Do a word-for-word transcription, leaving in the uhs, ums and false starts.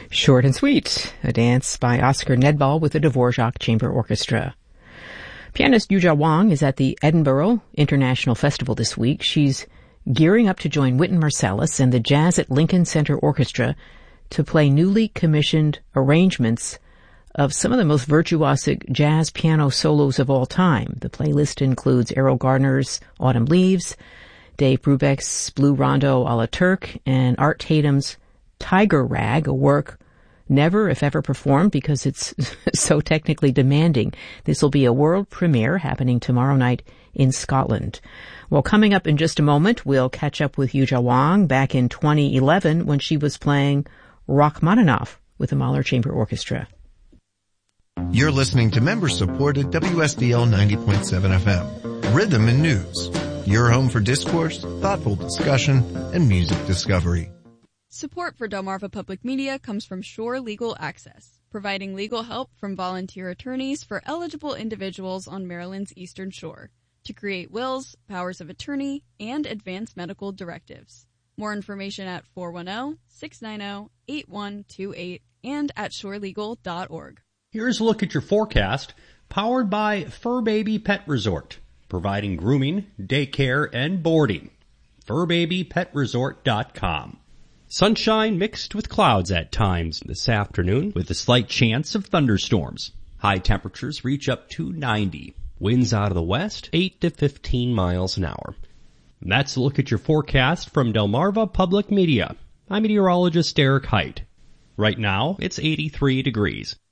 Short and Sweet, a dance by Oscar Nedball with the Dvorak Chamber Orchestra. Pianist Yuja Wang is at the Edinburgh International Festival this week. She's gearing up to join Wynton Marsalis and the Jazz at Lincoln Center Orchestra to play newly commissioned arrangements of some of the most virtuosic jazz piano solos of all time. The playlist includes Errol Garner's Autumn Leaves, Dave Brubeck's Blue Rondo a la Turk, and Art Tatum's Tiger Rag, a work never, if ever, performed because it's so technically demanding. This will be a world premiere happening tomorrow night in Scotland. Well, coming up in just a moment, we'll catch up with Yuja Wang back in twenty eleven when she was playing Rachmaninoff with the Mahler Chamber Orchestra. You're listening to member-supported W S D L ninety point seven F M, Rhythm and News, your home for discourse, thoughtful discussion, and music discovery. Support for Delmarva Public Media comes from Shore Legal Access, providing legal help from volunteer attorneys for eligible individuals on Maryland's Eastern Shore to create wills, powers of attorney, and advance medical directives. More information at four one zero, six nine zero, eight one two eight and at shore legal dot org. Here's a look at your forecast, powered by Fur Baby Pet Resort, providing grooming, daycare, and boarding. fur baby pet resort dot com. Sunshine mixed with clouds at times this afternoon with a slight chance of thunderstorms. High temperatures reach up to ninety. Winds out of the west, eight to fifteen miles an hour. And that's a look at your forecast from Delmarva Public Media. I'm meteorologist Eric Height. Right now, it's eighty-three degrees.